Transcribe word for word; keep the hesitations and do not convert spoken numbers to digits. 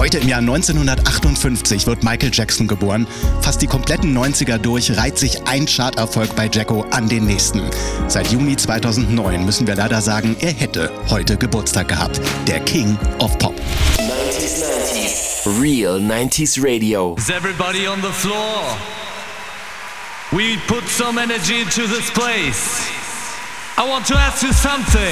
Heute im Jahr neunzehnhundertachtundfünfzig wird Michael Jackson geboren. Fast die kompletten neunziger durch reiht sich ein Charterfolg bei Jacko an den nächsten. Seit Juni zweitausendneun müssen wir leider sagen, er hätte heute Geburtstag gehabt. Der King of Pop. nineties, nineties. Real nineties Radio. Is everybody on the floor? We put some energy into this place. I want to ask you something.